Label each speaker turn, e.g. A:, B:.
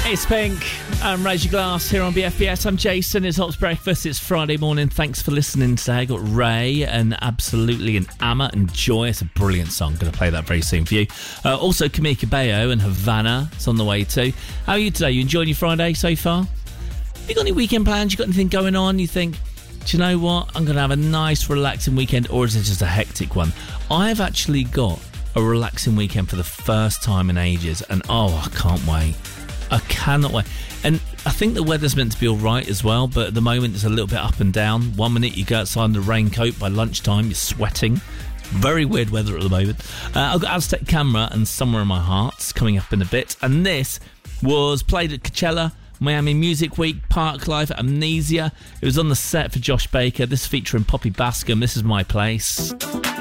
A: It's Pink. I'm Raise Your Glass here on BFBS. I'm Jason. It's Hop's Breakfast. It's Friday morning. Thanks for listening today. I got Ray and Absolutely and Amma and Joy. It's a brilliant song. Going to play that very soon for you. Also, Camille Cabello and Havana. It's on the way too. How are you today? You enjoying your Friday so far? Have you got any weekend plans? You got anything going on? You think, do you know what? I'm going to have a nice, relaxing weekend, or is it just a hectic one? I've actually got a relaxing weekend for the first time in ages, and I can't wait. I cannot wait. And I think the weather's meant to be all right as well, but at the moment it's a little bit up and down. 1 minute you go outside in the raincoat, by lunchtime you're sweating. Very weird weather at the moment. I've got Aztec Camera and Somewhere in My Heart coming up in a bit. And this was played at Coachella, Miami Music Week, Parklife, Amnesia. It was on the set for Josh Baker. This featuring Poppy Bascom. This is My Place.